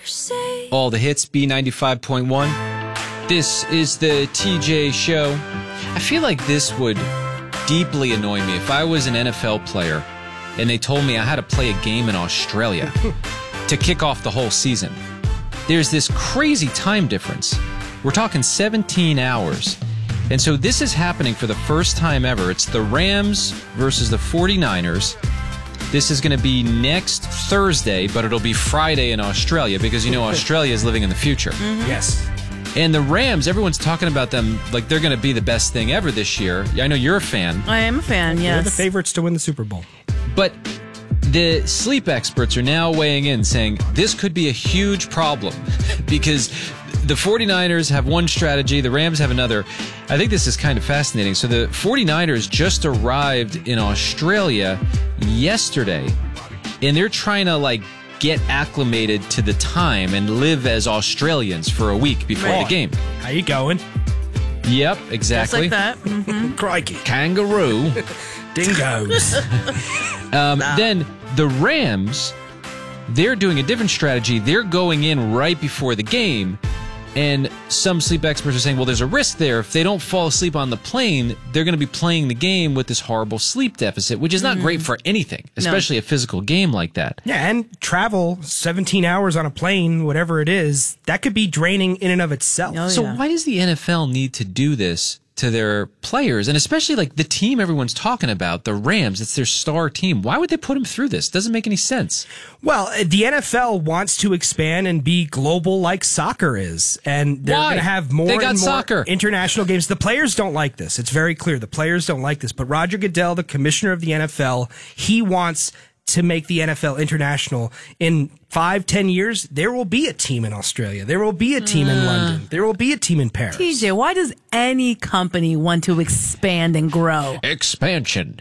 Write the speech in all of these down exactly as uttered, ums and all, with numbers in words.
All the hits, B ninety-five point one. This is the T J Show. I feel like this would deeply annoy me if I was an N F L player and they told me I had to play a game in Australia to kick off the whole season. There's this crazy time difference. We're talking seventeen hours. And so this is happening for the first time ever. It's the Rams versus the forty-niners. This is going to be next Thursday, but it'll be Friday in Australia because, you know, Australia is living in the future. Mm-hmm. Yes. And the Rams, everyone's talking about them like they're going to be the best thing ever this year. I know you're a fan. I am a fan, yes. They're the favorites to win the Super Bowl. But the sleep experts are now weighing in saying this could be a huge problem because the forty-niners have one strategy, the Rams have another. I think this is kind of fascinating. So the forty-niners just arrived in Australia yesterday, and they're trying to, like, get acclimated to the time and live as Australians for a week before Right. the game. How you going? Yep, Just exactly. like that. Mm-hmm. Crikey. Kangaroo. Dingoes. Um, then the Rams, they're doing a different strategy. They're going in right before the game, and some sleep experts are saying, well, there's a risk there. If they don't fall asleep on the plane, they're going to be playing the game with this horrible sleep deficit, which is not great for anything, especially a physical game like that. Yeah, and travel seventeen hours on a plane, whatever it is, that could be draining in and of itself. Oh, So yeah. why does the N F L need to do this to their players, and especially like the team everyone's talking about, the Rams? It's their star team. Why would they put them through this? Doesn't make any sense. Well, the N F L wants to expand and be global like soccer is, and they're Why? going to have more They got and more soccer. international games. The players don't like this. It's very clear. The players don't like this. But Roger Goodell, the commissioner of the N F L, he wants to make the N F L international. In five, ten years, there will be a team in Australia. There will be a team in London. There will be a team in Paris. T J, why does any company want to expand and grow? Expansion.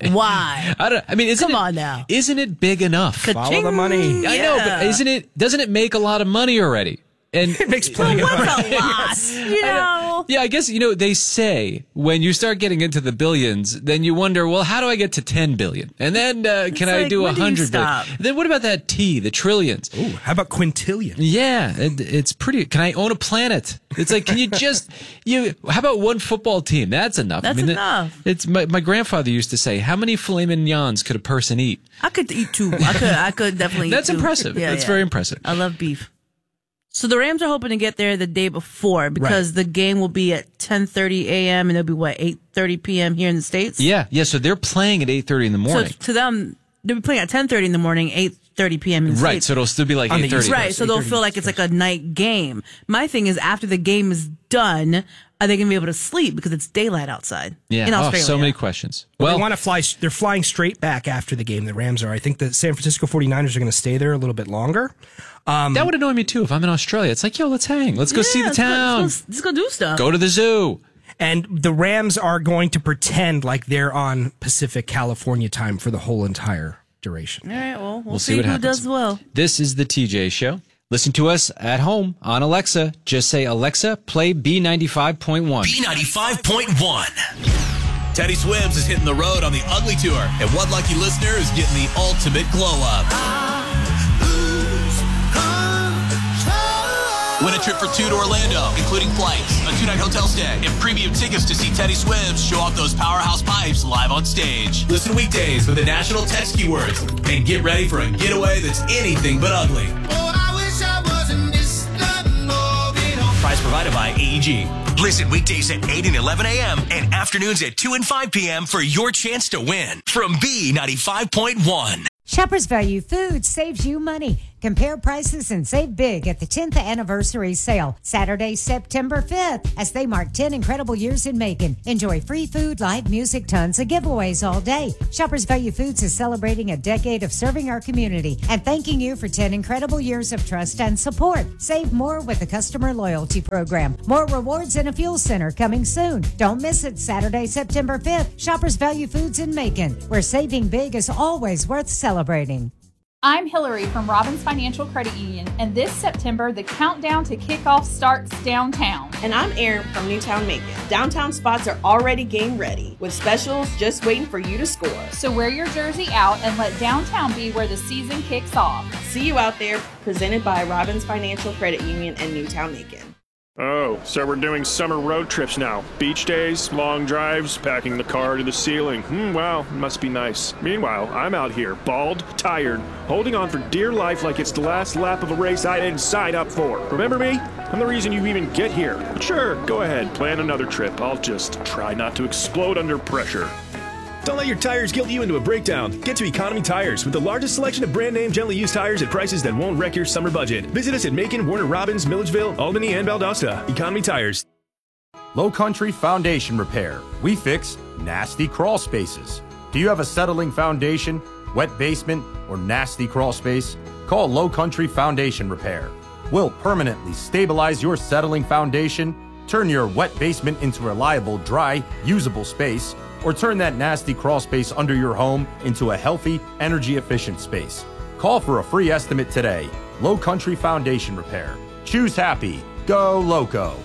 Why? I don't. I mean, isn't Come it, on now. Isn't it big enough? Follow the money. I know, but Yeah. isn't it? Doesn't it make a lot of money already? And It makes plenty of money. What's a lot? You know? yeah, I guess, you know, they say when you start getting into the billions, then you wonder, well, how do I get to ten billion? And then uh, can I like, do when one do you hundred billion? stop? Then what about that T, the trillions? Ooh, how about quintillion? Yeah, it, it's pretty. Can I own a planet? It's like, can you just, you, how about one football team? That's enough. That's I mean, enough. It, it's my, my grandfather used to say, how many filet mignons could a person eat? I could eat two. I could. I could definitely. That's eat two. impressive. Yeah, That's yeah. very impressive. I love beef. So the Rams are hoping to get there the day before because the game will be at ten thirty a.m. and it'll be what eight thirty p.m. here in the States. Yeah, yeah. So they're playing at eight thirty in the morning. So to them, they'll be playing at ten thirty in the morning, eight thirty p.m. in the Right, States. so it'll still be like On the eight thirty. East Right, so they'll eight thirty feel like it's like a night game. My thing is, after the game is done, are they going to be able to sleep because it's daylight outside? Yeah. in Oh, Australia. so many questions. Well, Well, they want to fly. They're flying straight back after the game. The Rams are. I think the San Francisco forty-niners are going to stay there a little bit longer. Um, that would annoy me too if I'm in Australia. It's like, yo, let's hang. Let's go see the let's go- town. Let's go, let's go do stuff. Go to the zoo. and the Rams are going to pretend like they're on Pacific California time for the whole entire duration. All right, well, we'll, We'll see see, what who happens. does well. This is the T J Show. Listen to us at home on Alexa. Just say, Alexa, play B ninety-five point one. B ninety-five point one. Teddy Swims is hitting the road on the Ugly Tour, and one lucky listener is getting the ultimate glow-up. Win a trip for two to Orlando, including flights, a two-night hotel stay, and premium tickets to see Teddy Swims show off those powerhouse pipes live on stage. Listen weekdays with the national text keywords and get ready for a getaway that's anything but ugly. Oh, I wish I wasn't this Prize provided by A E G. Listen weekdays at eight and eleven a.m. and afternoons at two and five p.m. for your chance to win from B ninety-five point one. Shoppers Value Foods saves you money. Compare prices and save big at the tenth anniversary sale, Saturday, September fifth, as they mark ten incredible years in Macon. Enjoy free food, live music, tons of giveaways all day. Shoppers Value Foods is celebrating a decade of serving our community and thanking you for ten incredible years of trust and support. Save more with the customer loyalty program. More rewards and a fuel center coming soon. Don't miss it, Saturday, September fifth. Shoppers Value Foods in Macon, where saving big is always worth celebrating. I'm Hillary from Robbins Financial Credit Union, and this September, the countdown to kickoff starts downtown. And I'm Erin from Newtown Macon. Downtown spots are already game ready, with specials just waiting for you to score. So wear your jersey out and let downtown be where the season kicks off. See you out there, presented by Robbins Financial Credit Union and Newtown Macon. Oh, so we're doing summer road trips now. Beach days, long drives, packing the car to the ceiling. Hmm, wow, must be nice. Meanwhile, I'm out here, bald, tired, holding on for dear life like it's the last lap of a race I didn't sign up for. Remember me? I'm the reason you even get here. But sure, go ahead, plan another trip. I'll just try not to explode under pressure. Don't let your tires guilt you into a breakdown. Get to Economy Tires with the largest selection of brand name gently used tires at prices that won't wreck your summer budget. Visit us at Macon, Warner Robins, Milledgeville, Albany, and Valdosta. Economy Tires. Low Country Foundation Repair. We fix nasty crawl spaces. Do you have a settling foundation, wet basement, or nasty crawl space? Call Low Country Foundation Repair. We'll permanently stabilize your settling foundation, turn your wet basement into a reliable, dry, usable space, or turn that nasty crawl space under your home into a healthy, energy-efficient space. Call for a free estimate today. Low Country Foundation Repair. Choose happy. Go Loco.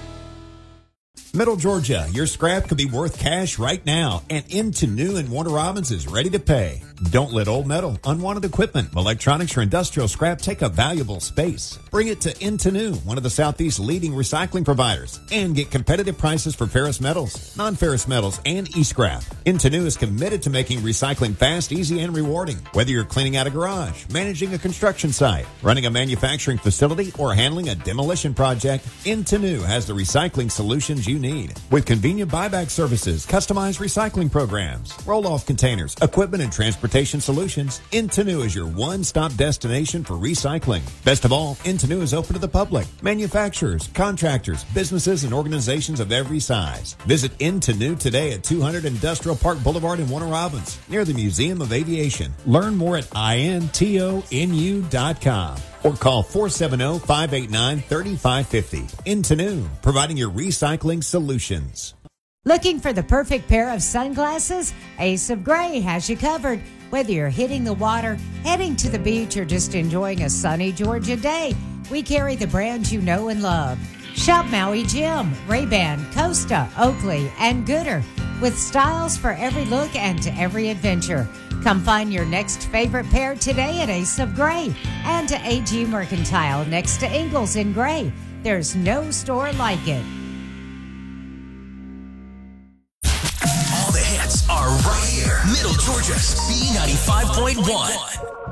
Middle Georgia, your scrap could be worth cash right now, and Into New in Warner Robins is ready to pay. Don't let old metal, unwanted equipment, electronics, or industrial scrap take up valuable space. Bring it to Into New, one of the Southeast's leading recycling providers, and get competitive prices for ferrous metals, non-ferrous metals, and e-scrap. Into New is committed to making recycling fast, easy, and rewarding. Whether you're cleaning out a garage, managing a construction site, running a manufacturing facility, or handling a demolition project, Into New has the recycling solutions you need. With convenient buyback services, customized recycling programs, roll-off containers, equipment, and transportation solutions, Into New is your one-stop destination for recycling. Best of all, Into New is open to the public, manufacturers, contractors, businesses, and organizations of every size. Visit Into New today at two hundred Industrial Park Boulevard in Warner Robins, near the Museum of Aviation. Learn more at intonu dot com. Or call four seven zero, five eight nine, three five five zero. Into New, providing your recycling solutions. Looking for the perfect pair of sunglasses? Ace of Gray has you covered. Whether you're hitting the water, heading to the beach, or just enjoying a sunny Georgia day, we carry the brands you know and love. Shop Maui Jim, Ray-Ban, Costa, Oakley, and Gooder, with styles for every look and to every adventure. Come find your next favorite pair today at Ace of Gray and to A G Mercantile next to Ingles in Gray. There's no store like it. All the hits are right here. Middle Georgia's B ninety-five point one.